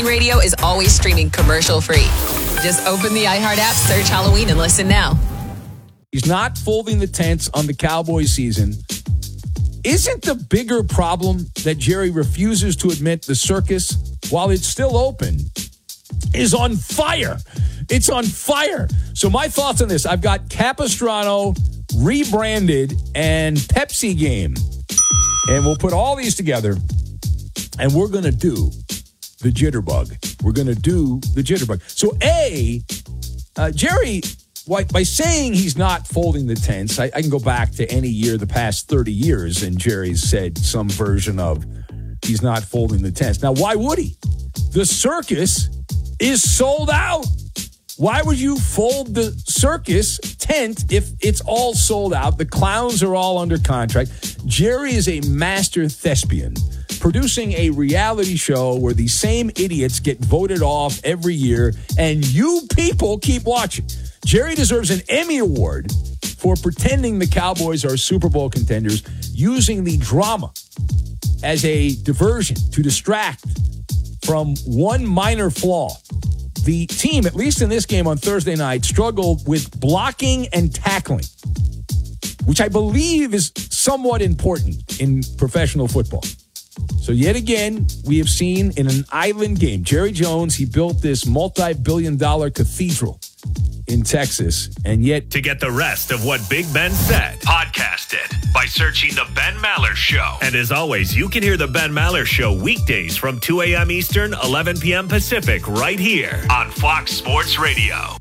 Radio is always streaming commercial-free. Just open the iHeart app, search Halloween, and listen now. He's not folding the tents on the Cowboys season. Isn't the bigger problem that Jerry refuses to admit the circus, while it's still open, is on fire? It's on fire. So my thoughts on this, I've got Capistrano rebranded and Pepsi game. And we'll put all these together, and we're going to do the jitterbug. We're going to do the jitterbug. So Jerry, by saying he's not folding the tents, I can go back to any year the past 30 years, and Jerry's said some version of he's not folding the tents. Now, why would he? The circus is sold out. Why would you fold the circus tent if it's all sold out? The clowns are all under contract. Jerry is a master thespian, producing a reality show where these same idiots get voted off every year, and you people keep watching. Jerry deserves an Emmy Award for pretending the Cowboys are Super Bowl contenders, using the drama as a diversion to distract from one minor flaw. The team, at least in this game on Thursday night, struggled with blocking and tackling, which I believe is somewhat important in professional football. So yet again, we have seen in an island game, Jerry Jones, he built this multi-billion-dollar cathedral in Texas, and yet... To get the rest of what Big Ben said, podcast it by searching The Ben Maller Show. And as always, you can hear The Ben Maller Show weekdays from 2 a.m. Eastern, 11 p.m. Pacific, right here on Fox Sports Radio.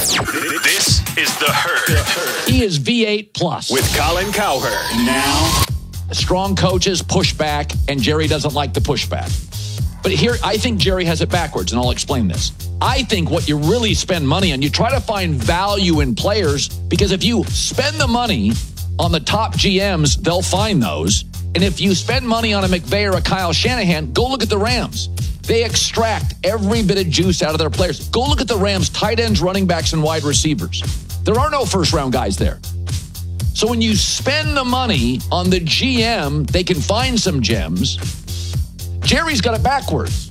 This is The Herd. He is V8 plus. With Colin Cowherd. Now, strong coaches push back, and Jerry doesn't like the pushback. But here, I think Jerry has it backwards, and I'll explain this. I think what you really spend money on, you try to find value in players, because if you spend the money on the top GMs, they'll find those. And if you spend money on a McVay or a Kyle Shanahan, go look at the Rams. They extract every bit of juice out of their players. Go look at the Rams' tight ends, running backs, and wide receivers. There are no first-round guys there. So when you spend the money on the GM, they can find some gems. Jerry's got it backwards.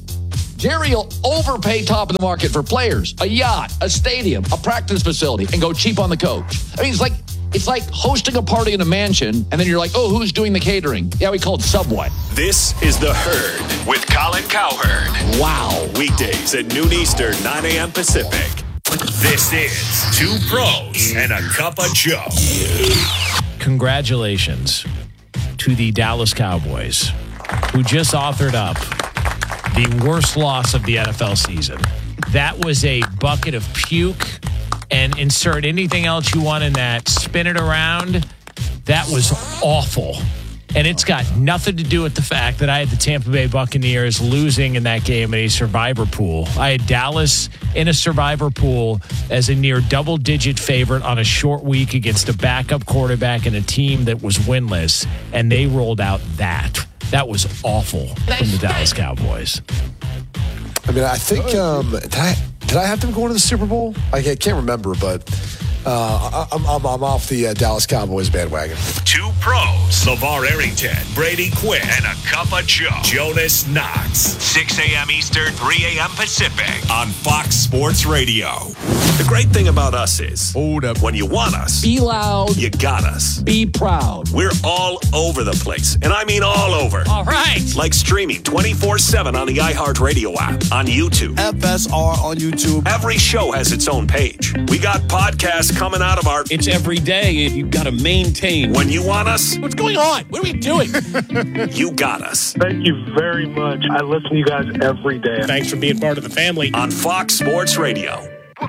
Jerry will overpay top of the market for players, a yacht, a stadium, a practice facility, and go cheap on the coach. I mean, it's like hosting a party in a mansion, and then you're like, oh, who's doing the catering? Yeah, we call it Subway. This is The Herd with Colin Cowherd. Wow. Weekdays at noon Eastern, 9 a.m. Pacific. This is Two Pros and a Cup of Joe. Congratulations to the Dallas Cowboys, who just authored up the worst loss of the NFL season. That was a bucket of puke, and insert anything else you want in that. Spin it around. That was awful. And it's got nothing to do with the fact that I had the Tampa Bay Buccaneers losing in that game in a survivor pool. I had Dallas in a survivor pool as a near double-digit favorite on a short week against a backup quarterback and a team that was winless, and they rolled out that. That was awful from the Dallas Cowboys. I mean, I think, did I have them going to the Super Bowl? I can't remember, but I'm off the Dallas Cowboys bandwagon. Two Pros, LeVar Arrington, Brady Quinn, and a Cup of Joe, Jonas Knox. 6 a.m. Eastern, 3 a.m. Pacific on Fox Sports Radio. The great thing about us is, Hold up. when you want us, Be loud. you got us. Be proud. We're all over the place, and I mean all over. All right. Like streaming 24/7 on the iHeartRadio app, on YouTube. FSR on YouTube. Every show has its own page. We got podcasts coming out of our... It's every day, and you've got to maintain. When you want us, What's going on? What are we doing? you got us. Thank you very much. I listen to you guys every day. Thanks for being part of the family. On Fox Sports Radio.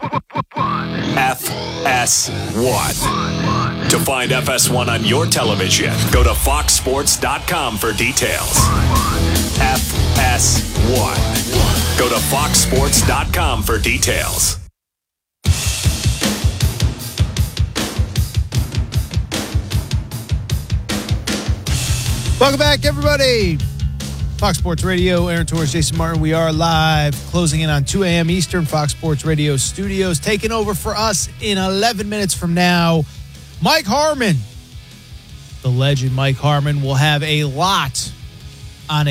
FS1. To find FS1 on your television, go to foxsports.com for details. FS1. Go to foxsports.com for details. Welcome back, everybody. Fox Sports Radio, Aaron Torres, Jason Martin. We are live, closing in on 2 a.m. Eastern, Fox Sports Radio studios. Taking over for us in 11 minutes from now, Mike Harmon. The legend Mike Harmon will have a lot on a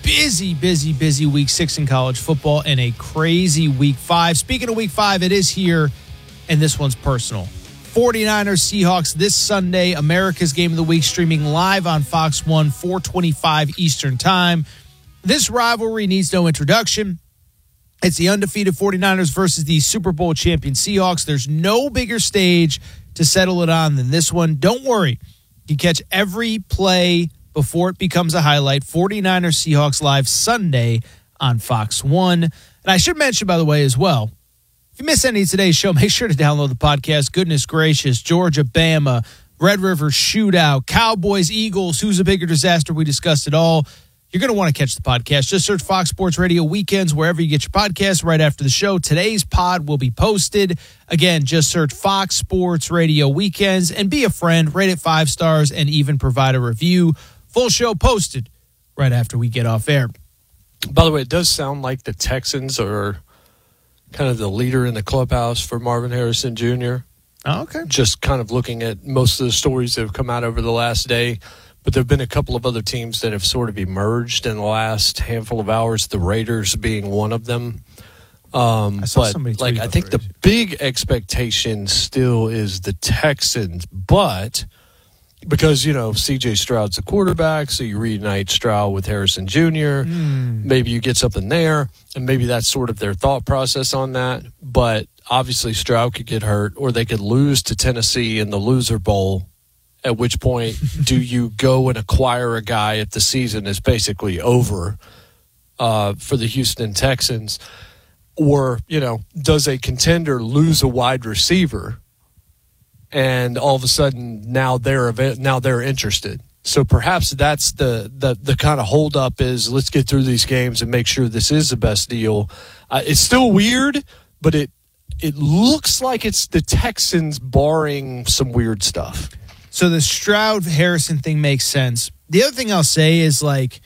busy week 6 in college football and a crazy week 5. Speaking of week 5, it is here, and this one's personal. 49ers Seahawks this Sunday, America's Game of the Week, streaming live on Fox 1, 4:25 Eastern Time. This rivalry needs no introduction. It's the undefeated 49ers versus the Super Bowl champion Seahawks. There's no bigger stage to settle it on than this one. Don't worry. You catch every play before it becomes a highlight. 49ers Seahawks live Sunday on Fox 1. And I should mention, by the way, as well, if you miss any of today's show, make sure to download the podcast. Goodness gracious, Georgia, Bama, Red River Shootout, Cowboys, Eagles, who's a bigger disaster? We discussed it all. You're going to want to catch the podcast. Just search Fox Sports Radio Weekends wherever you get your podcasts right after the show. Today's pod will be posted. Again, just search Fox Sports Radio Weekends and be a friend, rate it 5 stars, and even provide a review. Full show posted right after we get off air. By the way, it does sound like the Texans are kind of the leader in the clubhouse for Marvin Harrison Jr. Oh, okay. Just kind of looking at most of the stories that have come out over the last day. But there have been a couple of other teams that have sort of emerged in the last handful of hours, the Raiders being one of them. I think the big expectation still is the Texans, but because, C.J. Stroud's the quarterback, so you reunite Stroud with Harrison Jr., maybe you get something there, and maybe that's sort of their thought process on that. But obviously Stroud could get hurt, or they could lose to Tennessee in the Loser Bowl, at which point do you go and acquire a guy if the season is basically over for the Houston Texans? Or, does a contender lose a wide receiver and all of a sudden now they're interested? So perhaps that's the kind of holdup is let's get through these games and make sure this is the best deal. It's still weird, but it looks like it's the Texans barring some weird stuff. So the Stroud-Harrison thing makes sense. The other thing I'll say is,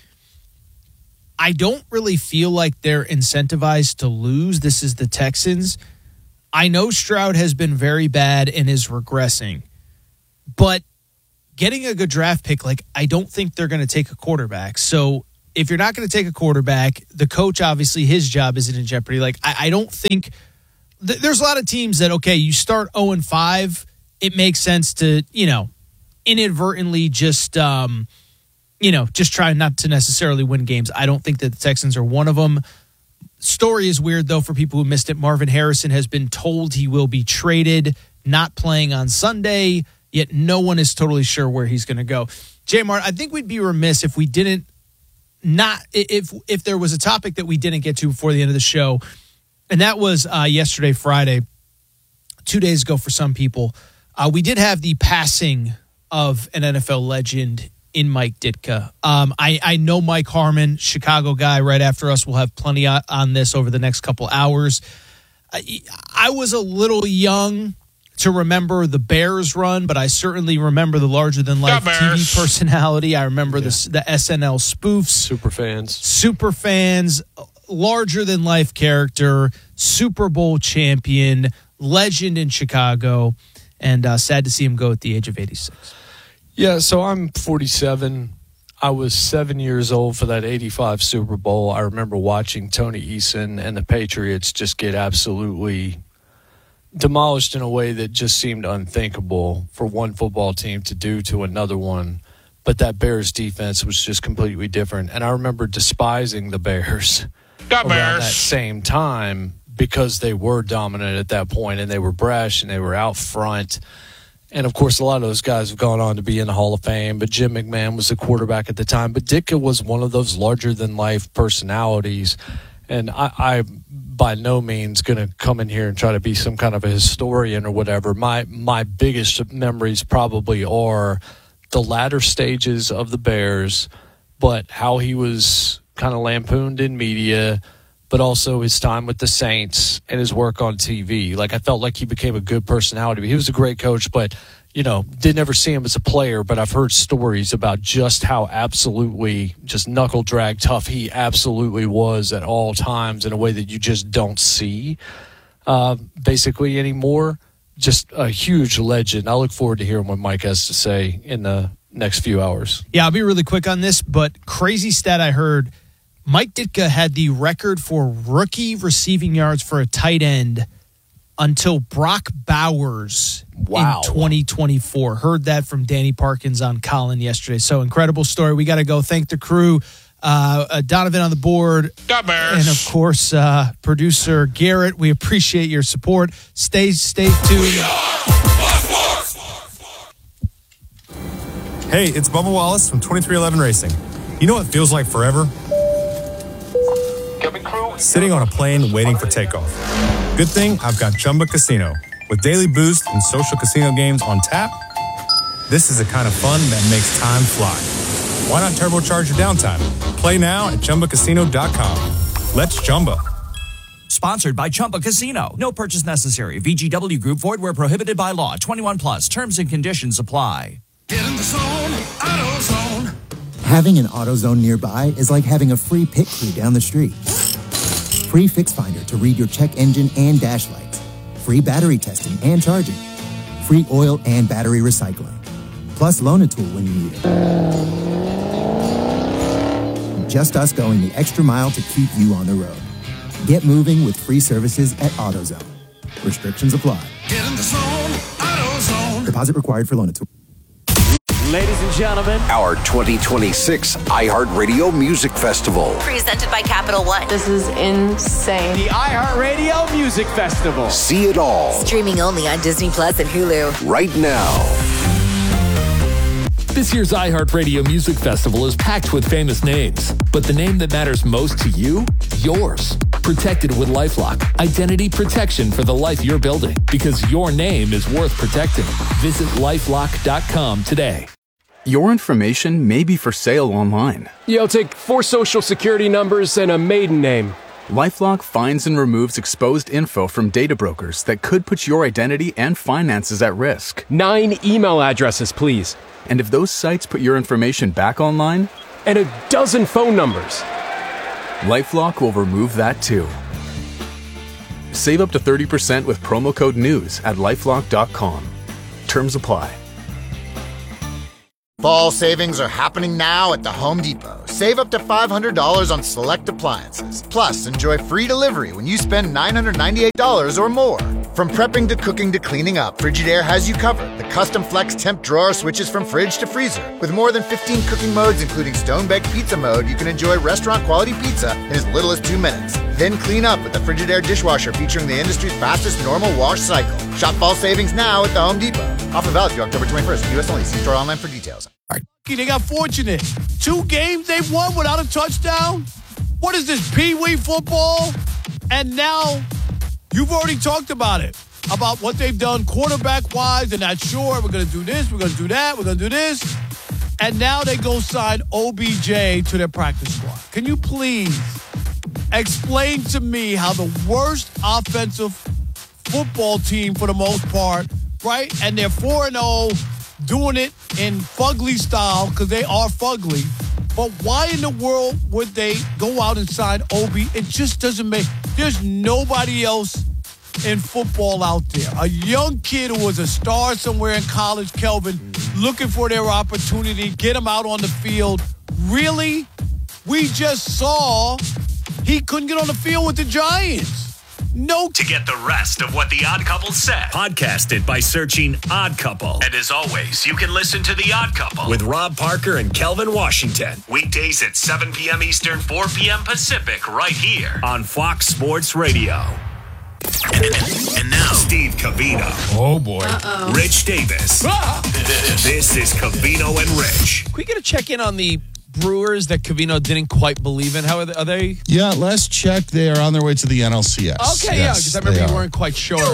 I don't really feel like they're incentivized to lose. This is the Texans. I know Stroud has been very bad and is regressing, but getting a good draft pick, I don't think they're going to take a quarterback. So if you're not going to take a quarterback, the coach, obviously his job isn't in jeopardy. I don't think there's a lot of teams that, okay, you start 0-5, it makes sense to, inadvertently just try not to necessarily win games. I don't think that the Texans are one of them. Story is weird, though, for people who missed it. Marvin Harrison has been told he will be traded, not playing on Sunday, yet no one is totally sure where he's going to go. J-Mart, I think we'd be remiss if we didn't if there was a topic that we didn't get to before the end of the show, and that was yesterday, Friday, 2 days ago for some people. We did have the passing of an NFL legend in Mike Ditka. I know Mike Harmon, Chicago guy, right after us. We'll have plenty on this over the next couple hours. I was a little young to remember the Bears run, but I certainly remember the larger-than-life TV personality. I remember the SNL spoofs. Super fans, larger-than-life character, Super Bowl champion, legend in Chicago, and sad to see him go at the age of 86. Yeah, so I'm 47. I was 7 years old for that 85 Super Bowl. I remember watching Tony Eason and the Patriots just get absolutely demolished in a way that just seemed unthinkable for one football team to do to another one. But that Bears defense was just completely different. And I remember despising the Bears around that same time because they were dominant at that point and they were brash and they were out front. And, of course, a lot of those guys have gone on to be in the Hall of Fame, but Jim McMahon was the quarterback at the time. But Ditka was one of those larger-than-life personalities. And I by no means going to come in here and try to be some kind of a historian or whatever. My biggest memories probably are the latter stages of the Bears, but how he was kind of lampooned in media, but also his time with the Saints and his work on TV. I felt like he became a good personality. He was a great coach, but, didn't ever see him as a player. But I've heard stories about just how absolutely just knuckle drag tough he absolutely was at all times in a way that you just don't see basically anymore. Just a huge legend. I look forward to hearing what Mike has to say in the next few hours. Yeah, I'll be really quick on this, but crazy stat I heard. Mike Ditka had the record for rookie receiving yards for a tight end until Brock Bowers in 2024. Heard that from Danny Parkins on Colin yesterday. So incredible story. We got to go thank the crew. Donovan on the board. And of course, producer Garrett. We appreciate your support. Stay tuned. Hey, it's Bubba Wallace from 2311 Racing. You know what feels like forever? Sitting on a plane waiting for takeoff. Good thing I've got Chumba Casino. With daily boost and social casino games on tap, this is the kind of fun that makes time fly. Why not turbocharge your downtime? Play now at ChumbaCasino.com. Let's Chumba. Sponsored by Chumba Casino. No purchase necessary. VGW Group. Void where prohibited by law. 21 plus. Terms and conditions apply. Get in the zone. AutoZone. Having an AutoZone nearby is like having a free pit crew down the street. Free Fix Finder to read your check engine and dash lights. Free battery testing and charging. Free oil and battery recycling. Plus loan a tool when you need it. Just us going the extra mile to keep you on the road. Get moving with free services at AutoZone. Restrictions apply. Get in the zone. AutoZone. Deposit required for loan a tool. Ladies and gentlemen, our 2026 iHeartRadio Music Festival. Presented by Capital One. This is insane. The iHeartRadio Music Festival. See it all. Streaming only on Disney Plus and Hulu. Right now. This year's iHeartRadio Music Festival is packed with famous names, but the name that matters most to you? Yours. Protected with LifeLock. Identity protection for the life you're building. Because your name is worth protecting. Visit LifeLock.com today. Your information may be for sale online. Yeah, I'll take 4 social security numbers and a maiden name. LifeLock finds and removes exposed info from data brokers that could put your identity and finances at risk. 9 email addresses, please. And if those sites put your information back online? And a dozen phone numbers. LifeLock will remove that too. Save up to 30% with promo code NEWS at LifeLock.com. Terms apply. Fall savings are happening now at the Home Depot. Save up to $500 on select appliances. Plus, enjoy free delivery when you spend $998 or more. From prepping to cooking to cleaning up, Frigidaire has you covered. The custom flex temp drawer switches from fridge to freezer. With more than 15 cooking modes, including stone-baked pizza mode, you can enjoy restaurant-quality pizza in as little as 2 minutes. Then clean up with the Frigidaire dishwasher featuring the industry's fastest normal wash cycle. Shop fall savings now at the Home Depot. Offer valid through October 21st. U.S. only. See store online for details. They got fortunate. 2 games they've won without a touchdown. What is this, Pee-wee football? And now you've already talked about it, about what they've done quarterback-wise. They're not sure. We're going to do this. We're going to do that. We're going to do this. And now they go sign OBJ to their practice squad. Can you please explain to me how the worst offensive football team for the most part, right? And they're 4-0, doing it in fugly style because they are fugly. But why in the world would they go out and sign Obi? It just doesn't make... There's nobody else in football out there. A young kid who was a star somewhere in college, Kelvin, looking for their opportunity, get him out on the field. Really? We just saw he couldn't get on the field with the Giants. No. To get the rest of what The Odd Couple said, podcast it by searching Odd Couple. And as always, you can listen to The Odd Couple with Rob Parker and Kelvin Washington. Weekdays at 7 p.m. Eastern, 4 p.m. Pacific, right here on Fox Sports Radio. And now, Steve Covino. Oh, boy. Uh-oh. Rich Davis. This is Covino and Rich. Can we get a check-in on the Brewers that Covino didn't quite believe in? How are they? Yeah, last check, they are on their way to the NLCS. Okay, yeah, because I remember you weren't quite sure.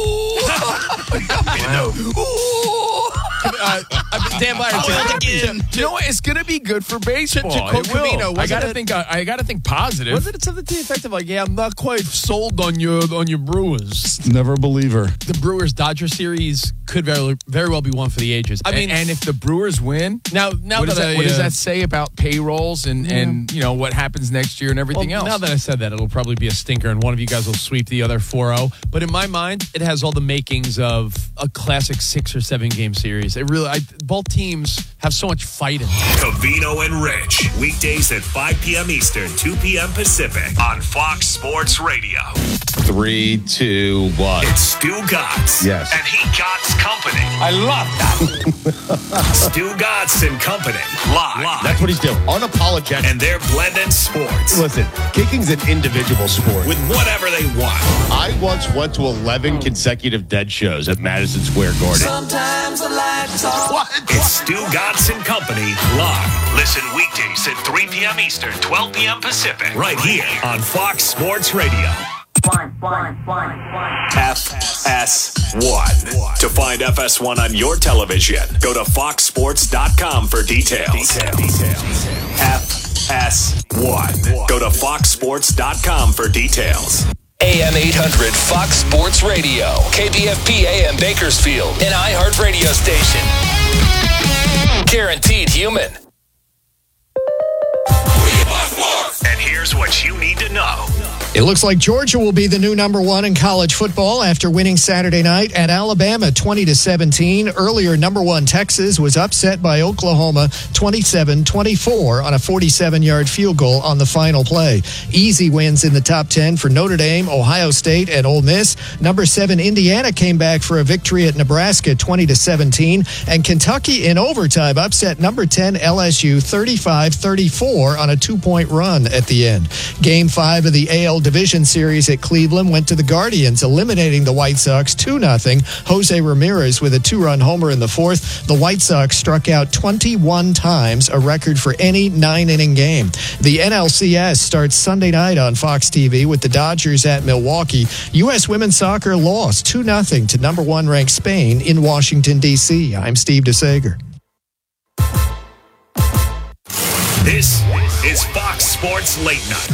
Dan Byron, you know what? It's going to be good for baseball. I got to think positive. Wasn't it something to the effect of like, yeah, I'm not quite sold on your Brewers? Never a believer. The Brewers-Dodger series could very well be one for the ages. I mean, and if the Brewers win, now what does that say about payrolls and you know what happens next year and everything else? Now that I said that, it'll probably be a stinker, and one of you guys will sweep the other 4-0. But in my mind, it has all the makings of a classic 6 or 7 game series. It really, both teams have so much fight in them. Covino and Rich. Weekdays at 5 p.m. Eastern, 2 p.m. Pacific on Fox Sports Radio. 3, 2, 1. It's Stu Gatz. Yes. And he Gatz Company. I love that. Stu Gatz and Company. Live. That's what he's doing. Unapologetic. And they're blending sports. Listen, kicking's an individual sport. With whatever they want. I once went to 11 consecutive Dead shows at Madison Square Garden. Sometimes the lights off. What? It's Stu Gatz and Company live. Listen weekdays at 3 p.m. Eastern, 12 p.m. Pacific. Right here on Fox Sports Radio. FS1. To find FS1 on your television, go to foxsports.com for details. FS1. Go to foxsports.com for details. AM 800 Fox Sports Radio, KBFP AM Bakersfield, an iHeart radio station. Guaranteed human. And here's what you need to know. It looks like Georgia will be the new number 1 in college football after winning Saturday night at Alabama 20-17. Earlier, number 1 Texas was upset by Oklahoma 27-24 on a 47-yard field goal on the final play. Easy wins in the top 10 for Notre Dame, Ohio State, and Ole Miss. Number 7 Indiana came back for a victory at Nebraska 20-17, and Kentucky in overtime upset number 10 LSU 35-34 on a 2-point run at the end. Game 5 of the AL Division Series at Cleveland went to the Guardians, eliminating the White Sox 2-0. Jose Ramirez with a 2-run homer in the 4th. The White Sox struck out 21 times, a record for any 9-inning game. The NLCS starts Sunday night on Fox TV with the Dodgers at Milwaukee. U.S. women's soccer lost 2-0 to number 1 ranked Spain in Washington, D.C. I'm Steve DeSager. This is Fox Sports Late Night.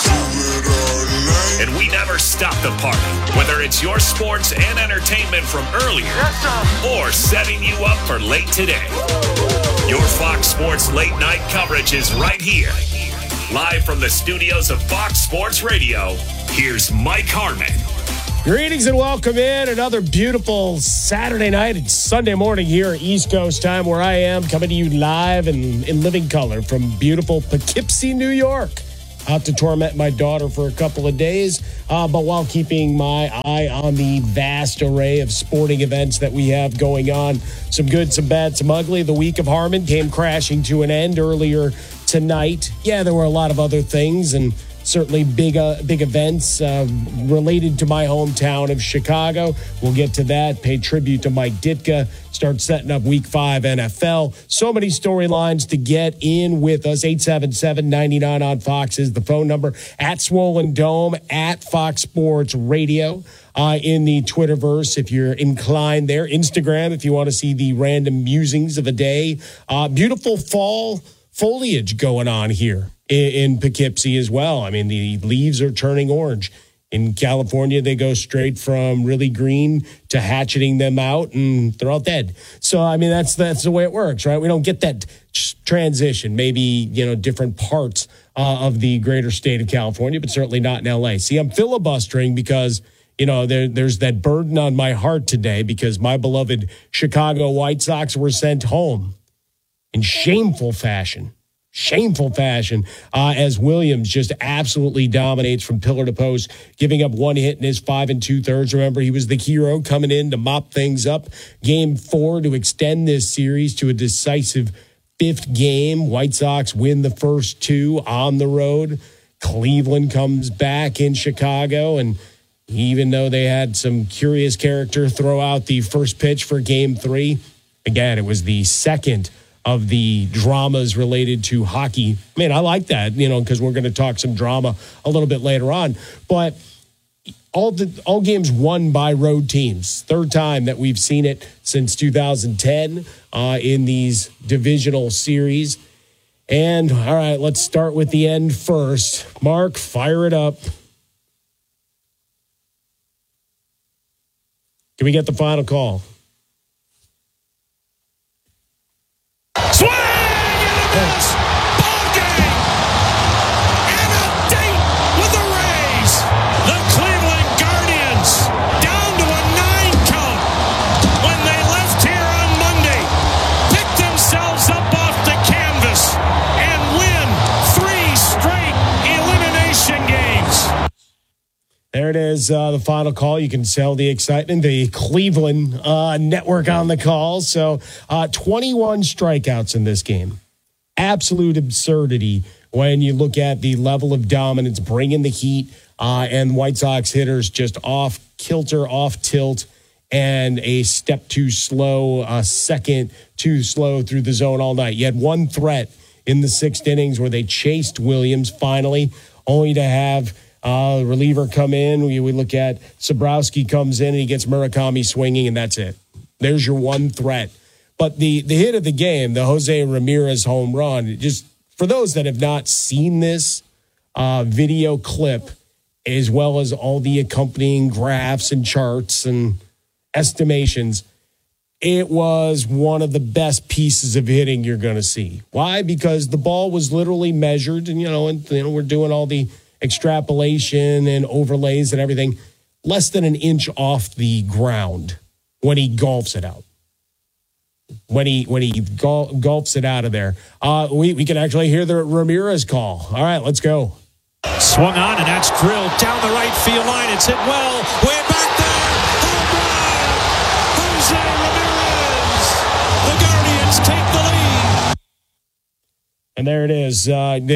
And we never stop the party, whether it's your sports and entertainment from earlier or setting you up for late today. Your Fox Sports Late Night coverage is right here. Live from the studios of Fox Sports Radio, here's Mike Harmon. Greetings and welcome in. Another beautiful Saturday night and Sunday morning here at East Coast time, where I am coming to you live and in living color from beautiful Poughkeepsie, New York. Out to torment my daughter for a couple of days, but while keeping my eye on the vast array of sporting events that we have going on. Some good, some bad, some ugly. The week of Harmon came crashing to an end earlier tonight. Yeah, there were a lot of other things, and certainly big events related to my hometown of Chicago. We'll get to that. Pay tribute to Mike Ditka. Start setting up Week 5 NFL. So many storylines to get in with us. 877-99 on Fox is the phone number. At Swollen Dome, at Fox Sports Radio. In the Twitterverse, if you're inclined there. Instagram, if you want to see the random musings of the day. Beautiful fall foliage going on here in Poughkeepsie as well. I mean, the leaves are turning orange. In California, they go straight from really green to hatcheting them out, and they're all dead. So, I mean, that's the way it works, right? We don't get that transition. Maybe, different parts of the greater state of California, but certainly not in L.A. See, I'm filibustering because, there's that burden on my heart today because my beloved Chicago White Sox were sent home in shameful fashion. As Williams just absolutely dominates from pillar to post, giving up 1 hit in his 5 2/3. Remember, he was the hero coming in to mop things up. Game 4 to extend this series to a decisive 5th game. White Sox win the first 2 on the road. Cleveland comes back in Chicago, and even though they had some curious character throw out the first pitch for Game 3, again, it was the second of the dramas related to hockey. I mean, I like that, because we're going to talk some drama a little bit later on. But all games won by road teams. Third time that we've seen it since 2010 in these divisional series. And, all right, let's start with the end first. Mark, fire it up. Can we get the final call? Swing and a miss. Ball game. And a date with the Rays. The Cleveland Guardians down to a 9 count when they left here on Monday. Picked There it is, the final call. You can tell the excitement, the Cleveland network on the call. So 21 strikeouts in this game. Absolute absurdity when you look at the level of dominance, bringing the heat, and White Sox hitters just off kilter, off tilt, and a step too slow, a second too slow through the zone all night. You had one threat in the 6th innings where they chased Williams finally, only to have reliever come in. We look at Sobrowski comes in and he gets Murakami swinging, and that's it. There's your one threat. But the hit of the game, the Jose Ramirez home run, just for those that have not seen this video clip, as well as all the accompanying graphs and charts and estimations, it was one of the best pieces of hitting you're going to see. Why? Because the ball was literally measured, and we're doing all the extrapolation and overlays and everything, less than an inch off the ground when he golfs it out. When he golfs it out of there. We can actually hear the Ramirez call. All right, let's go. Swung on, and that's drilled down the right field line. It's hit well. Way back there. Home run. Jose Ramirez. The Guardians take the lead. And there it is.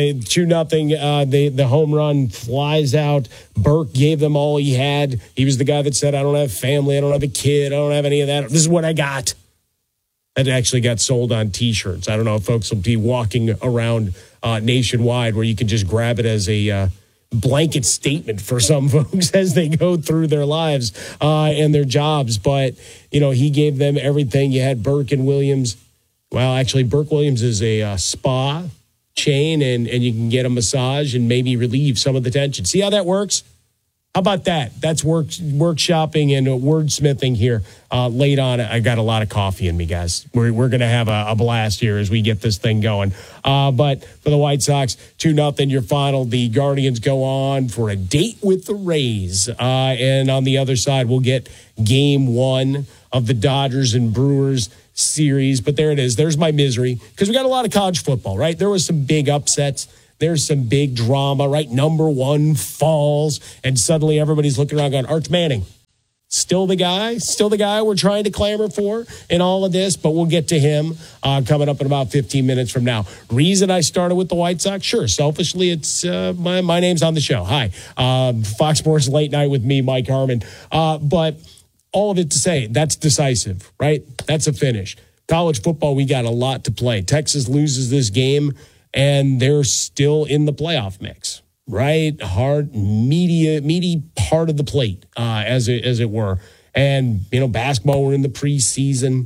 2-0. The home run flies out. Burke gave them all he had. He was the guy that said, I don't have family. I don't have a kid. I don't have any of that. This is what I got. That actually got sold on T-shirts. I don't know if folks will be walking around nationwide where you can just grab it as a blanket statement for some folks as they go through their lives and their jobs. But, he gave them everything. You had Burke and Williams. Well, actually, Burke Williams is a spa chain, and you can get a massage and maybe relieve some of the tension. See how that works? How about that? That's workshopping and wordsmithing here late on. I got a lot of coffee in me, guys. We're going to have a blast here as we get this thing going. But for the White Sox, 2-0 your final. The Guardians go on for a date with the Rays. And on the other side, we'll get game 1 of the Dodgers and Brewers series. But there it is. There's my misery. Because we got a lot of college football, right? There was some big upsets. There's some big drama, right? Number 1 falls, and suddenly everybody's looking around going, Arch Manning, still the guy we're trying to clamor for in all of this, but we'll get to him coming up in about 15 minutes from now. Reason I started with the White Sox? Sure, selfishly, it's my name's on the show. Hi, Fox Sports Late Night with me, Mike Harmon. But all of it to say, that's decisive, right? That's a finish. College football, we got a lot to play. Texas loses this game, and they're still in the playoff mix, right? Hard, meaty part of the plate, as it were. And, basketball, we're in the preseason.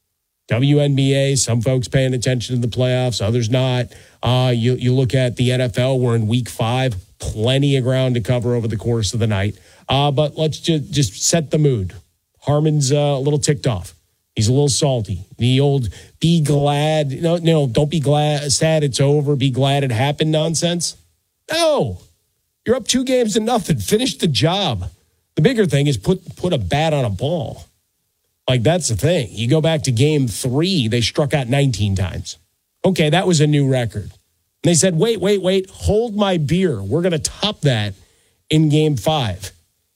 WNBA, some folks paying attention to the playoffs, others not. You look at the NFL, we're in week 5, plenty of ground to cover over the course of the night. But let's just set the mood. Harmon's a little ticked off. He's a little salty. The old be glad, no, don't be sad it's over, be glad it happened nonsense. No, you're up 2-0. Finish the job. The bigger thing is put a bat on a ball. Like, that's the thing. You go back to game 3, they struck out 19 times. Okay, that was a new record. And they said, wait, hold my beer. We're going to top that in game 5.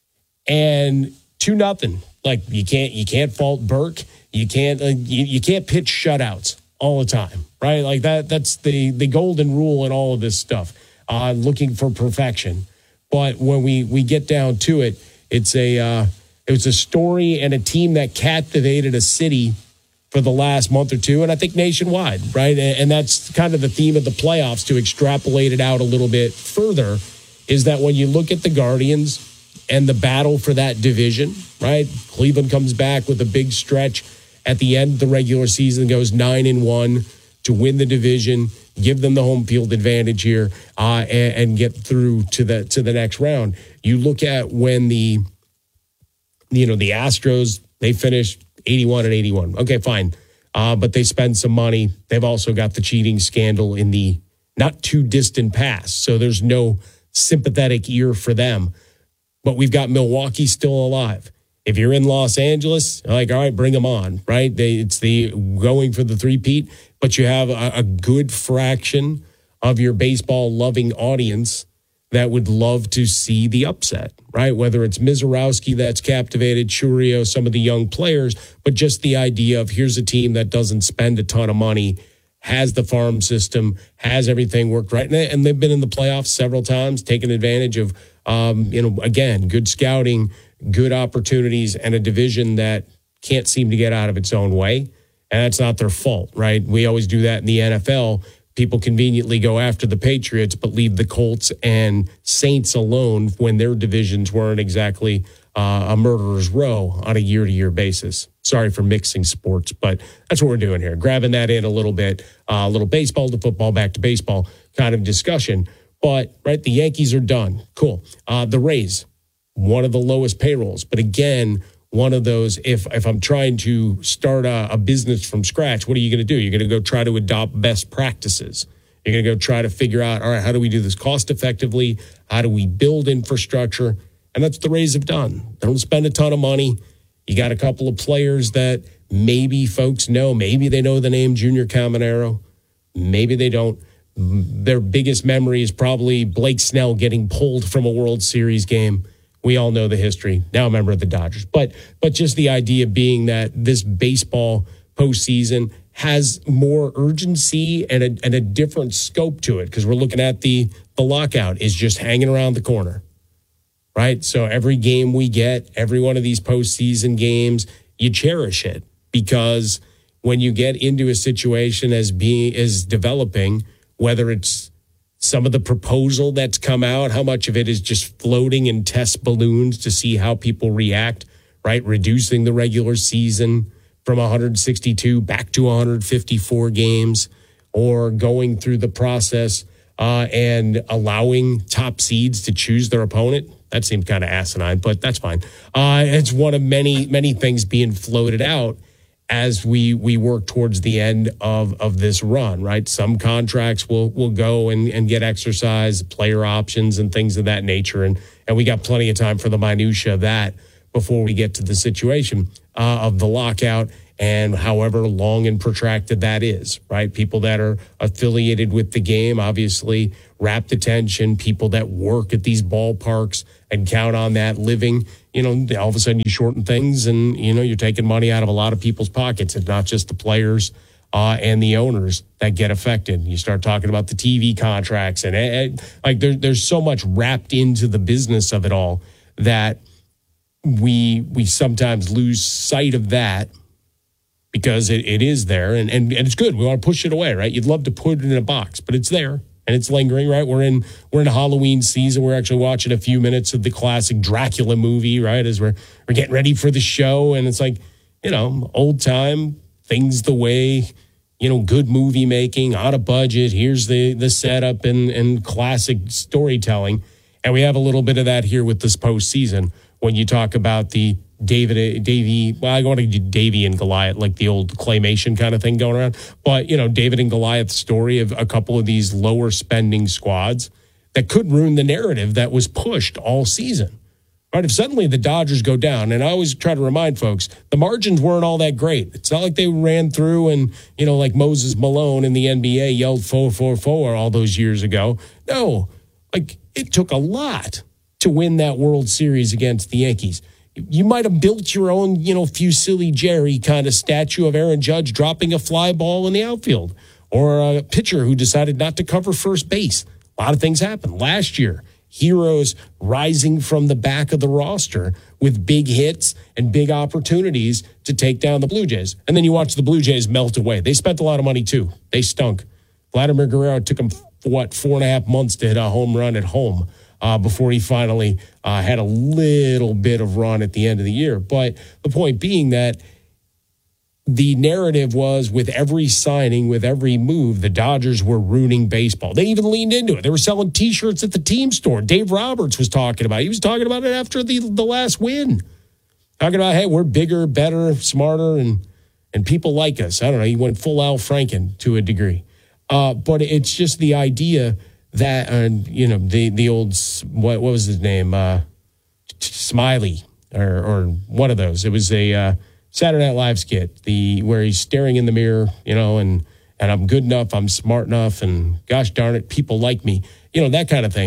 And 2-0. Like, you can't fault Burke. You can't pitch shutouts all the time, right? Like that's the golden rule in all of this stuff. Looking for perfection, but when we get down to it, it's a story and a team that captivated a city for the last month or two, and I think nationwide, right? And that's kind of the theme of the playoffs. To extrapolate it out a little bit further, is that when you look at the Guardians and the battle for that division, right? Cleveland comes back with a big stretch at the end of the regular season, goes 9-1 to win the division, give them the home field advantage here, and get through to the next round. You look at when the Astros, they finished 81-81. Okay, fine. But they spend some money. They've also got the cheating scandal in the not too distant past. So there's no sympathetic ear for them. But we've got Milwaukee still alive. If you're in Los Angeles, like, all right, bring them on, right? It's the going for the three-peat, but you have a good fraction of your baseball-loving audience that would love to see the upset, right? Whether it's Mizorowski that's captivated, Churio, some of the young players, but just the idea of here's a team that doesn't spend a ton of money, has the farm system, has everything worked right. And they've been in the playoffs several times, taking advantage of, again, good scouting, good opportunities, and a division that can't seem to get out of its own way. And that's not their fault, right? We always do that in the NFL. People conveniently go after the Patriots, but leave the Colts and Saints alone when their divisions weren't exactly a murderer's row on a year-to-year basis. Sorry for mixing sports, but that's what we're doing here. Grabbing that in a little bit, a little baseball to football, back to baseball kind of discussion. But, right, the Yankees are done. Cool. The Rays, one of the lowest payrolls. But again, one of those, if I'm trying to start a business from scratch, what are you going to do? You're going to go try to adopt best practices. You're going to go try to figure out, all right, how do we do this cost effectively? How do we build infrastructure? And that's what the Rays have done. They don't spend a ton of money. You got a couple of players that maybe folks know. Maybe they know the name Junior Caminero. Maybe they don't. Their biggest memory is probably Blake Snell getting pulled from a World Series game. We all know the history. Now a member of the Dodgers. But just the idea being that this baseball postseason has more urgency and a different scope to it, because we're looking at the lockout is just hanging around the corner, right? So every game we get, every one of these postseason games, you cherish it, because when you get into a situation as developing, whether it's some of the proposal that's come out, how much of it is just floating in test balloons to see how people react, right? Reducing the regular season from 162 back to 154 games, or going through the process and allowing top seeds to choose their opponent. That seemed kind of asinine, but that's fine. It's one of many things being floated out as we work towards the end of this run, right? Some contracts will go and get exercised, player options and things of that nature. And we got plenty of time for the minutia of that before we get to the situation of the lockout and however long and protracted that is, right? People that are affiliated with the game, obviously rapt attention, people that work at these ballparks and count on that living, all of a sudden you shorten things and, you're taking money out of a lot of people's pockets. It's not just the players and the owners that get affected. You start talking about the TV contracts and there's so much wrapped into the business of it all that we sometimes lose sight of that, because it is there and it's good. We want to push it away, right? You'd love to put it in a box, but it's there and it's lingering, right? We're in Halloween season. We're actually watching a few minutes of the classic Dracula movie, right? As we're getting ready for the show. And it's like, old time things the way, good movie making, on a budget. Here's the setup and classic storytelling. And we have a little bit of that here with this postseason when you talk about the Davey, well, I want to do Davey and Goliath, like the old claymation kind of thing going around. But, David and Goliath story of a couple of these lower spending squads that could ruin the narrative that was pushed all season. Right? If suddenly the Dodgers go down, and I always try to remind folks, the margins weren't all that great. It's not like they ran through and, like Moses Malone in the NBA yelled 4-4-4 all those years ago. No, it took a lot to win that World Series against the Yankees. You might have built your own, Fusilli Jerry kind of statue of Aaron Judge dropping a fly ball in the outfield, or a pitcher who decided not to cover first base. A lot of things happened. Last year, heroes rising from the back of the roster with big hits and big opportunities to take down the Blue Jays. And then you watch the Blue Jays melt away. They spent a lot of money, too. They stunk. Vladimir Guerrero took them, 4.5 months to hit a home run at home. Before he finally had a little bit of run at the end of the year. But the point being that the narrative was with every signing, with every move, the Dodgers were ruining baseball. They even leaned into it. They were selling T-shirts at the team store. Dave Roberts was talking about it. He was talking about it after the last win. Talking about, hey, we're bigger, better, smarter, and people like us. I don't know. He went full Al Franken to a degree. But it's just the idea that, the old, what was his name? Smiley or one of those. It was a Saturday Night Live skit, where he's staring in the mirror, and I'm good enough, I'm smart enough, and gosh darn it, people like me, that kind of thing.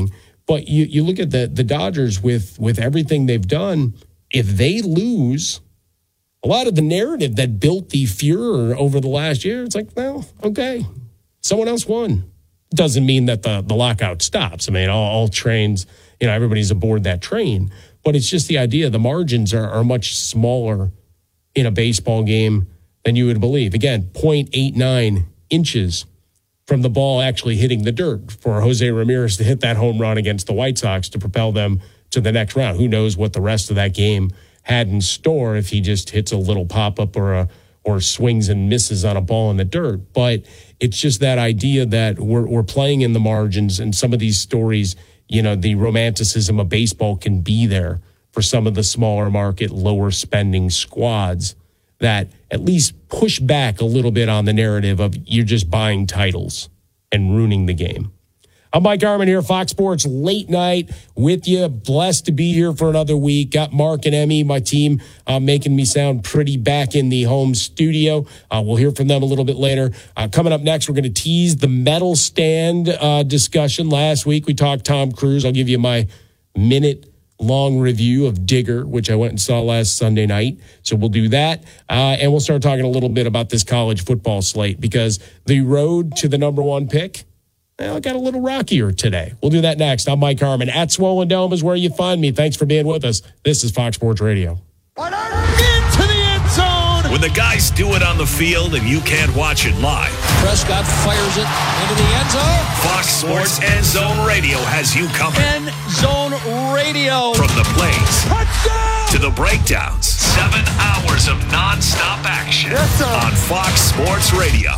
But you look at the Dodgers with everything they've done. If they lose, a lot of the narrative that built the furor over the last year, it's like, well, okay, someone else won. Doesn't mean that the lockout stops. I mean, all trains, everybody's aboard that train. But it's just the idea the margins are much smaller in a baseball game than you would believe. Again, 0.89 inches from the ball actually hitting the dirt for Jose Ramirez to hit that home run against the White Sox to propel them to the next round. Who knows what the rest of that game had in store if he just hits a little pop-up or swings and misses on a ball in the dirt. But it's just that idea that we're playing in the margins, and some of these stories, the romanticism of baseball can be there for some of the smaller market, lower spending squads that at least push back a little bit on the narrative of you're just buying titles and ruining the game. I'm Mike Harmon here, Fox Sports Late Night with you. Blessed to be here for another week. Got Mark and Emmy, my team, making me sound pretty back in the home studio. We'll hear from them a little bit later. Coming up next, we're going to tease the medal stand discussion. Last week, we talked Tom Cruise. I'll give you my minute-long review of Digger, which I went and saw last Sunday night. So we'll do that. And we'll start talking a little bit about this college football slate, because the road to the number one pick, it got a little rockier today. We'll do that next. I'm Mike Harmon. At Swollen Dome is where you find me. Thanks for being with us. This is Fox Sports Radio. Into the end zone. When the guys do it on the field and you can't watch it live, Prescott fires it into the end zone. Fox Sports End Zone Radio has you covered. End Zone Radio. From the plays to the breakdowns. 7 hours of nonstop action on Fox Sports Radio.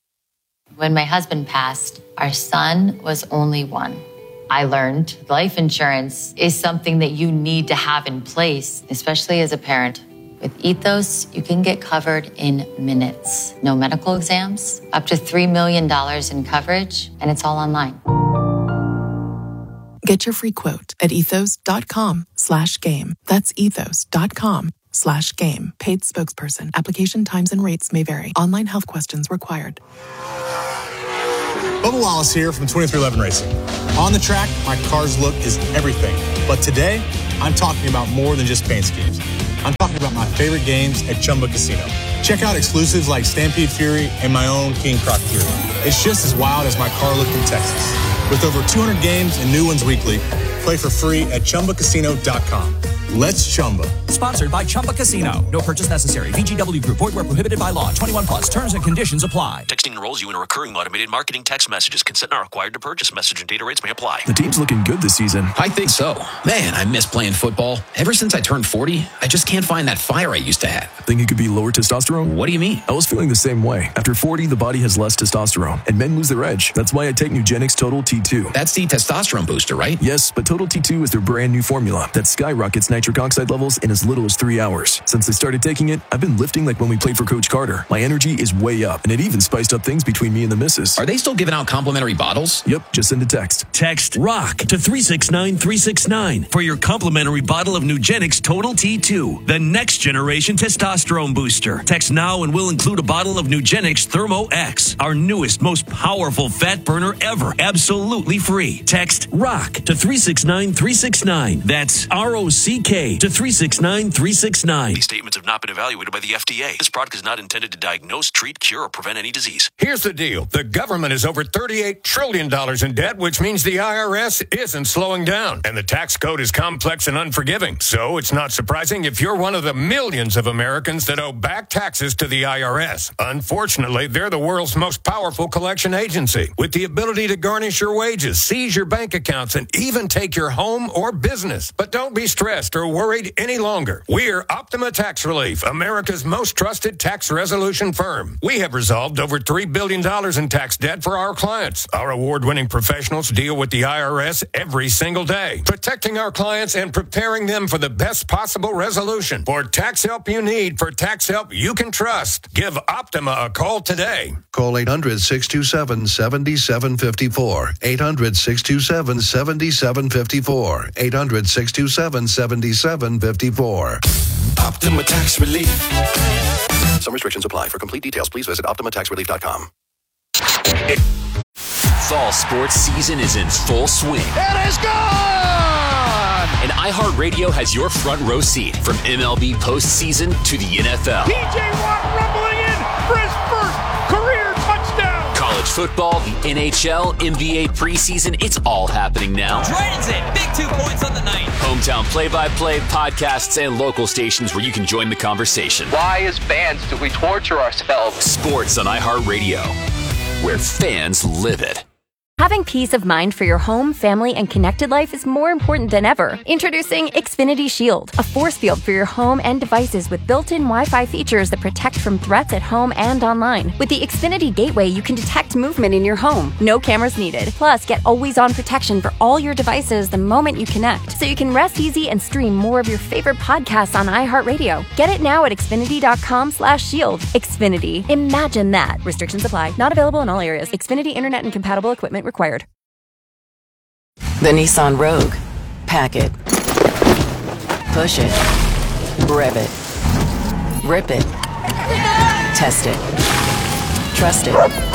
When my husband passed, our son was only 1. I learned life insurance is something that you need to have in place, especially as a parent. With Ethos, you can get covered in minutes. No medical exams, up to $3 million in coverage, and it's all online. Get your free quote at ethos.com/game. That's ethos.com/game. Paid spokesperson. Application times and rates may vary. Online health questions required. Bubba Wallace here from 2311 Racing. On the track, my car's look is everything. But today, I'm talking about more than just paint schemes. I'm talking about my favorite games at Chumba Casino. Check out exclusives like Stampede Fury and my own King Croc Fury. It's just as wild as my car looked in Texas. With over 200 games and new ones weekly, play for free at ChumbaCasino.com. Let's Chumba. Sponsored by Chumba Casino. No purchase necessary. VGW Group. Void where prohibited by law. 21+. Terms and conditions apply. Texting enrolls you in a recurring automated marketing text messages. Consent not required to purchase. Message and data rates may apply. The team's looking good this season. I think so. Man, I miss playing football. Ever since I turned 40, I just can't find that fire I used to have. Think it could be lower testosterone? What do you mean? I was feeling the same way. After 40, the body has less testosterone, and men lose their edge. That's why I take Nugenix Total T2. That's the testosterone booster, right? Yes, but Total T2 is their brand new formula that skyrockets nitric oxide levels in as little as 3 hours. Since I started taking it, I've been lifting like when we played for Coach Carter. My energy is way up, and it even spiced up things between me and the missus. Are they still giving out complimentary bottles? Yep, just send a text. Text ROCK to 369-369 for your complimentary bottle of Nugenix Total T2, the next generation testosterone booster. Text now and we'll include a bottle of Nugenix Thermo X, our newest, most powerful fat burner ever, absolutely free. Text ROCK to 369-369. That's ROCK to 369-369. These statements have not been evaluated by the FDA. This product is not intended to diagnose, treat, cure, or prevent any disease. Here's the deal. The government is over $38 trillion in debt, which means the IRS isn't slowing down. And the tax code is complex and unforgiving. So it's not surprising if you're one of the millions of Americans that owe back taxes to the IRS. Unfortunately, they're the world's most powerful collection agency, with the ability to garnish your wages, seize your bank accounts, and even take your home or business. But don't be stressed or worried any longer. We're Optima Tax Relief, America's most trusted tax resolution firm. We have resolved over $3 billion in tax debt for our clients. Our award-winning professionals deal with the IRS every single day, protecting our clients and preparing them for the best possible resolution. For tax help you need, for tax help you can trust, give Optima a call today. Call 800-627-7754. 800-627-7754. 800-627-7754. Optima Tax Relief. Some restrictions apply. For complete details, please visit OptimaTaxRelief.com. Fall sports season is in full swing. It is gone! And iHeartRadio has your front row seat from MLB postseason to the NFL. P.J. Watt rumbling in for his first career touchdown! College football, the NHL, NBA preseason, it's all happening now. Dragons in, big 2 points on the night. Hometown play-by-play, podcasts, and local stations where you can join the conversation. Why, as fans, do we torture ourselves? Sports on iHeartRadio, where fans live it. Having peace of mind for your home, family, and connected life is more important than ever. Introducing Xfinity Shield, a force field for your home and devices with built-in Wi-Fi features that protect from threats at home and online. With the Xfinity Gateway, you can detect movement in your home. No cameras needed. Plus, get always-on protection for all your devices the moment you connect, so you can rest easy and stream more of your favorite podcasts on iHeartRadio. Get it now at Xfinity.com/shield. Xfinity. Imagine that. Restrictions apply. Not available in all areas. Xfinity Internet and compatible equipment required. The Nissan Rogue. Pack it. Push it. Rev it. Rip it. Test it. Trust it.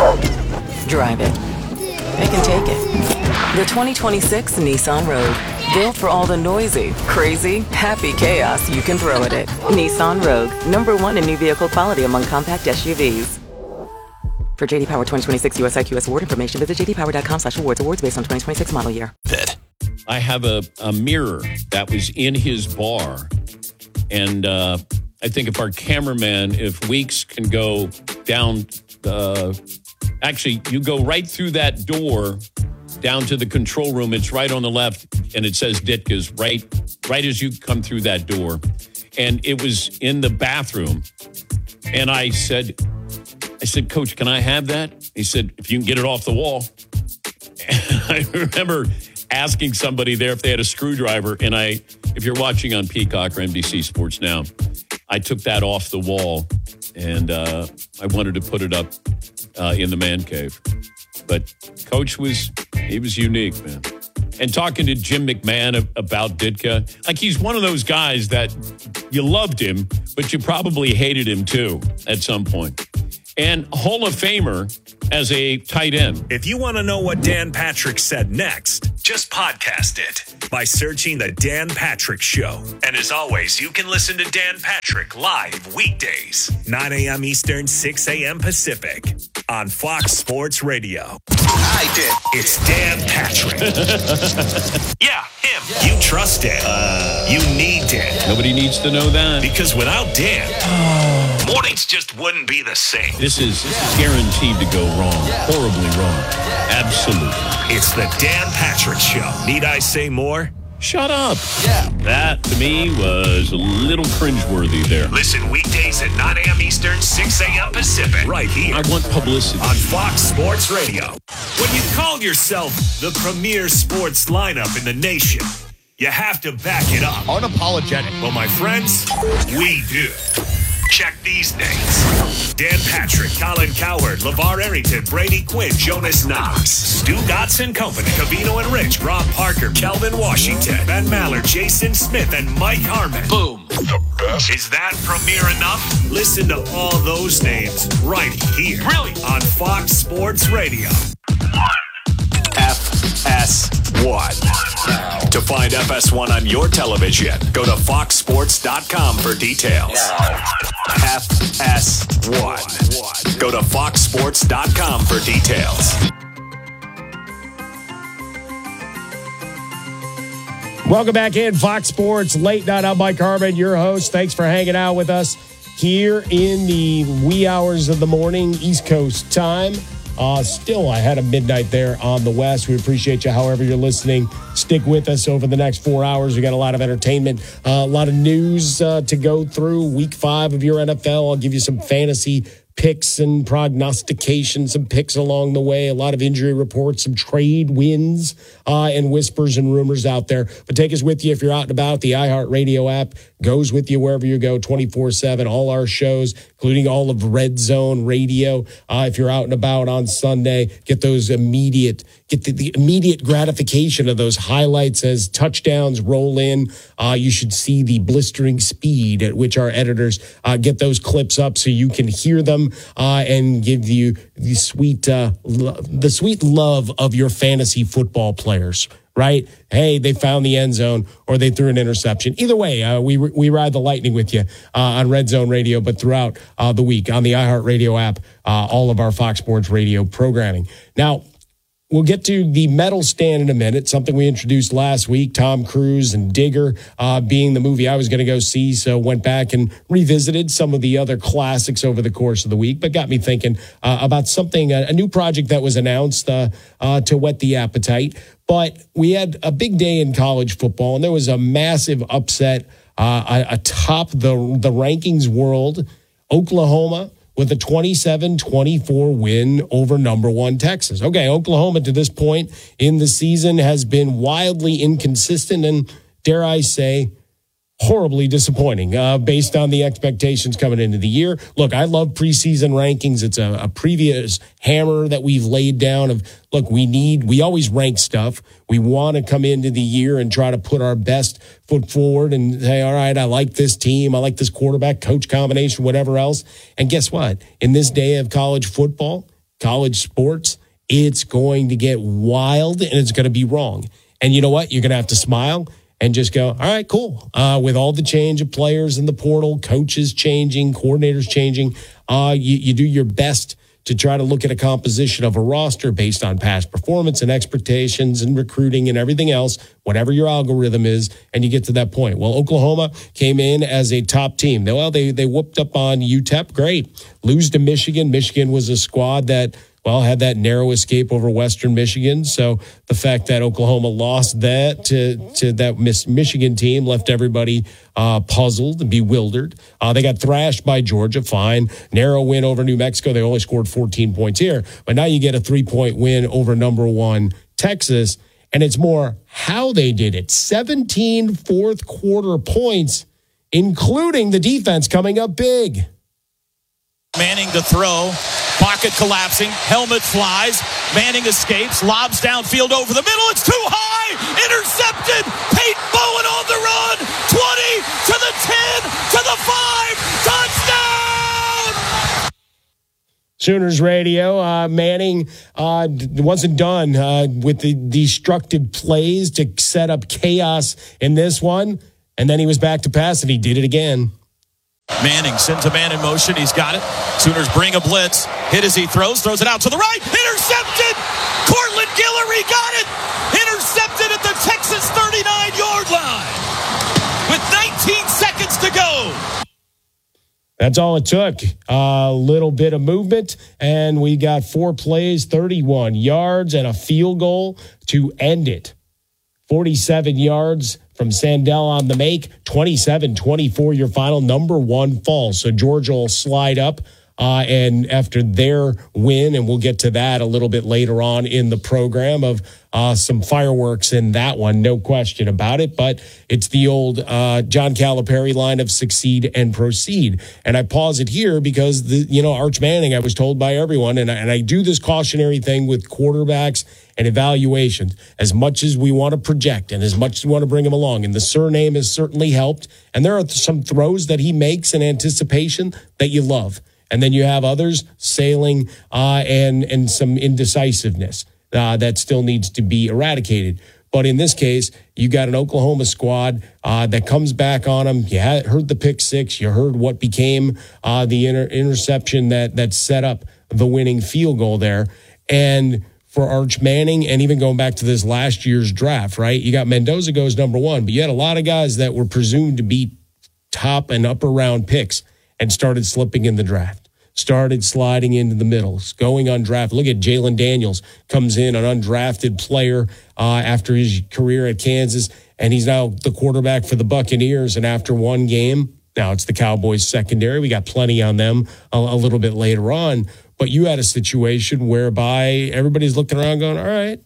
Drive it. It can take it. The 2026 Nissan Rogue. Built for all the noisy, crazy, happy chaos you can throw at it. Nissan Rogue. #1 in new vehicle quality among compact SUVs. For JD Power 2026 US IQS award information, visit jdpower.com/awards. Awards based on 2026 model year. I have a mirror that was in his bar. And I think if our cameraman, if Weeks can go down, actually, you go right through that door down to the control room. It's right on the left, and it says Ditka's right as you come through that door. And it was in the bathroom. And I said, Coach, can I have that? He said, if you can get it off the wall. And I remember asking somebody there if they had a screwdriver. And if you're watching on Peacock or NBC Sports Now, I took that off the wall and I wanted to put it up in the man cave. But Coach was unique, man. And talking to Jim McMahon about Ditka, like he's one of those guys that you loved him, but you probably hated him too at some point. And Hall of Famer as a tight end. If you want to know what Dan Patrick said next, just podcast it by searching The Dan Patrick Show. And as always, you can listen to Dan Patrick live weekdays, 9 a.m. Eastern, 6 a.m. Pacific on Fox Sports Radio. I did. It's Dan Patrick. Yeah, him. You trust it. You need it. Nobody needs to know that. Because without Dan, mornings just wouldn't be the same. This is guaranteed to go wrong. Horribly wrong. Absolutely. It's the Dan Patrick Show. Need I say more? Shut up. Yeah. That, to me, was a little cringeworthy there. Listen weekdays at 9 a.m. Eastern, 6 a.m. Pacific. Right here. I want publicity. On Fox Sports Radio. When you call yourself the premier sports lineup in the nation, you have to back it up. Unapologetic. Well, my friends, we do. Check these names. Dan Patrick, Colin Cowherd, LeVar Arrington, Brady Quinn, Jonas Knox, Stu Gotson Company, Covino and Rich, Rob Parker, Kelvin Washington, Ben Maller, Jason Smith, and Mike Harmon. Boom. The best. Is that premiere enough? Listen to all those names right here. Really? On Fox Sports Radio. FS1. To find FS1 on your television, go to foxsports.com for details. FS1. Go to foxsports.com for details. Welcome back in Fox Sports Late Night. I'm Mike Harmon, your host. Thanks for hanging out with us here in the wee hours of the morning, East Coast time. Still ahead of midnight there on the West. We appreciate you however you're listening. Stick with us over the next 4 hours. We got a lot of entertainment, a lot of news to go through. Week 5 of your NFL. I'll give you some fantasy picks and prognostication, some picks along the way, a lot of injury reports, some trade wins and whispers and rumors out there. But take us with you if you're out and about, the iHeartRadio app. goes with you wherever you go 24/7. All our shows, including all of Red Zone Radio. If you're out and about on Sunday, get the immediate gratification of those highlights as touchdowns roll in. You should see the blistering speed at which our editors get those clips up so you can hear them and give you the sweet love of your fantasy football players. Right? Hey, they found the end zone or they threw an interception. Either way, we ride the lightning with you on Red Zone Radio, but throughout the week on the iHeartRadio app, all of our Fox Sports Radio programming. Now, we'll get to the medal stand in a minute, something we introduced last week, Tom Cruise and Digger being the movie I was going to go see, so went back and revisited some of the other classics over the course of the week, but got me thinking about something, a new project that was announced to whet the appetite. But we had a big day in college football, and there was a massive upset atop the rankings world. Oklahoma with a 27-24 win over number 1 Texas. Okay, Oklahoma to this point in the season has been wildly inconsistent and, dare I say, horribly disappointing based on the expectations coming into the year. Look, I love preseason rankings. It's a previous hammer that we've laid down of, look, we always rank stuff. We want to come into the year and try to put our best foot forward and say, all right, I like this team. I like this quarterback, coach combination, whatever else. And guess what? In this day of college football, college sports, it's going to get wild and it's going to be wrong. And you know what? You're going to have to smile and just go, all right, cool. With all the change of players in the portal, coaches changing, coordinators changing, you do your best to try to look at a composition of a roster based on past performance and expectations and recruiting and everything else, whatever your algorithm is, and you get to that point. Well, Oklahoma came in as a top team. Well, they whooped up on UTEP. Great. Lose to Michigan. Michigan was a squad that, well, had that narrow escape over Western Michigan. So the fact that Oklahoma lost that to that Michigan team left everybody puzzled and bewildered. They got thrashed by Georgia, fine. Narrow win over New Mexico. They only scored 14 points here. But now you get a 3-point win over number 1 Texas. And it's more how they did it. 17 fourth quarter points, including the defense coming up big. Manning to throw, pocket collapsing, helmet flies, Manning escapes, lobs downfield over the middle, it's too high, intercepted, Peyton Bowen on the run, 20 to the 10 to the 5, touchdown! Sooners Radio, Manning wasn't done with the destructive plays to set up chaos in this one, and then he was back to pass, and he did it again. Manning sends a man in motion. He's got it. Sooners bring a blitz. Hit as he throws it out to the right. Intercepted. Cortland Guillory got it. Intercepted at the Texas 39-yard line with 19 seconds to go. That's all it took. A little bit of movement, and we got 4 plays, 31 yards, and a field goal to end it. 47 yards from Sandell on the make, 27-24, your final number 1 fall. So Georgia will slide up and after their win, and we'll get to that a little bit later on in the program of some fireworks in that one, no question about it. But it's the old John Calipari line of succeed and proceed. And I pause it here because, Arch Manning, I was told by everyone, and I do this cautionary thing with quarterbacks and evaluations, as much as we want to project and as much as we want to bring him along. And the surname has certainly helped. And there are some throws that he makes in anticipation that you love. And then you have others sailing and some indecisiveness that still needs to be eradicated. But in this case, you got an Oklahoma squad that comes back on them. You heard the pick six. You heard what became the interception that set up the winning field goal there. And for Arch Manning, and even going back to this last year's draft, right? You got Mendoza goes number 1, but you had a lot of guys that were presumed to be top and upper round picks and started slipping in the draft, started sliding into the middles, going undrafted. Look at Jalen Daniels, comes in, an undrafted player after his career at Kansas, and he's now the quarterback for the Buccaneers. And after one game, now it's the Cowboys secondary. We got plenty on them a little bit later on. But you had a situation whereby everybody's looking around going, all right,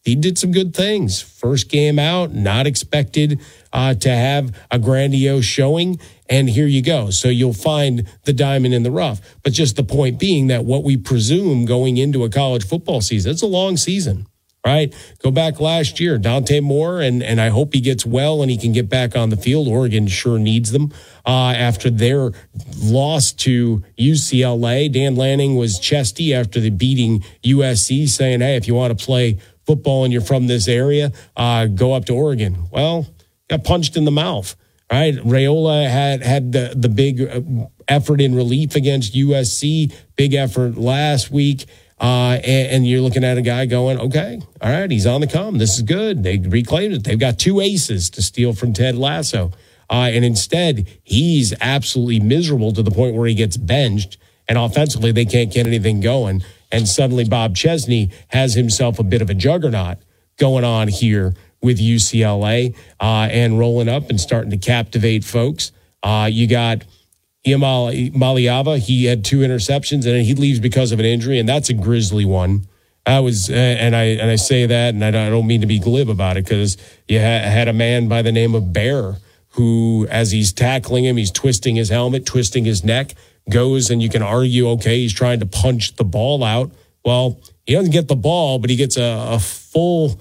he did some good things. First game out, not expected to have a grandiose showing, and here you go. So you'll find the diamond in the rough. But just the point being that what we presume going into a college football season, it's a long season, right? Go back last year, Dante Moore, and I hope he gets well and he can get back on the field. Oregon sure needs them. After their loss to UCLA, Dan Lanning was chesty after the beating USC, saying, hey, if you want to play football and you're from this area, go up to Oregon. Well, got punched in the mouth, right? Raiola had the big effort in relief against USC, big effort last week. And you're looking at a guy going, okay, all right, he's on the come. This is good. They reclaimed it. They've got 2 aces to steal from Ted Lasso. And instead, he's absolutely miserable to the point where he gets benched. And offensively, they can't get anything going. And suddenly Bob Chesney has himself a bit of a juggernaut going on here with UCLA and rolling up and starting to captivate folks. You got Maliava. He had 2 interceptions, and he leaves because of an injury, and that's a grisly one. I was, and I say that, and I don't mean to be glib about it, because you had a man by the name of Bear who, as he's tackling him, he's twisting his helmet, twisting his neck, goes, and you can argue, okay, he's trying to punch the ball out. Well, he doesn't get the ball, but he gets a full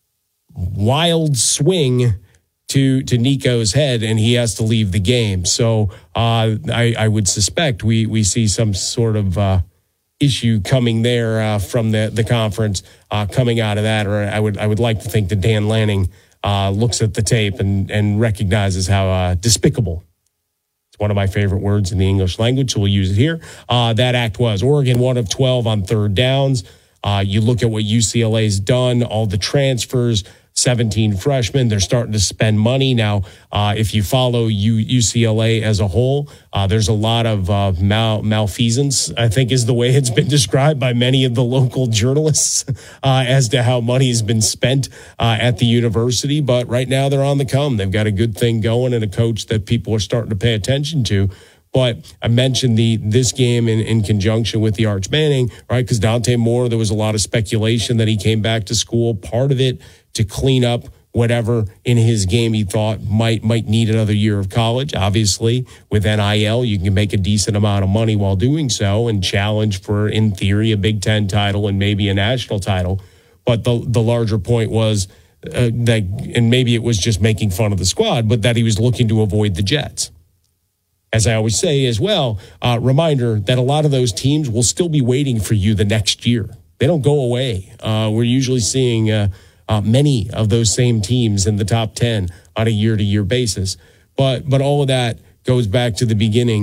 wild swing to Nico's head, and he has to leave the game. So I would suspect we see some sort of issue coming there from the conference coming out of that, or I would like to think that Dan Lanning looks at the tape and recognizes how despicable. It's one of my favorite words in the English language, so we'll use it here. That act was Oregon 1 of 12 on third downs. You look at what UCLA's done, all the transfers, 17 freshmen. They're starting to spend money. Now, if you follow UCLA as a whole, there's a lot of malfeasance, I think is the way it's been described by many of the local journalists as to how money has been spent at the university. But right now they're on the come. They've got a good thing going and a coach that people are starting to pay attention to. But I mentioned this game in conjunction with the Arch Manning, right? Because Dante Moore, there was a lot of speculation that he came back to school. Part of it to clean up whatever in his game he thought might need another year of college. Obviously, with NIL, you can make a decent amount of money while doing so and challenge for, in theory, a Big Ten title and maybe a national title. But the larger point was that, and maybe it was just making fun of the squad, but that he was looking to avoid the Jets. As I always say as well, reminder that a lot of those teams will still be waiting for you the next year. They don't go away. We're usually seeing many of those same teams in the top 10 on a year-to-year basis. But all of that goes back to the beginning.